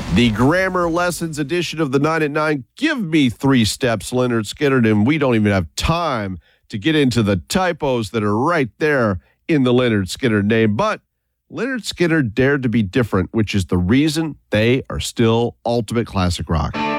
The Grammar Lessons edition of the 9 at 9. Give me 3 steps, Lynyrd Skynyrd, and we don't even have time to get into the typos that are right there in the Lynyrd Skynyrd name. But Lynyrd Skynyrd dared to be different, which is the reason they are still ultimate classic rock.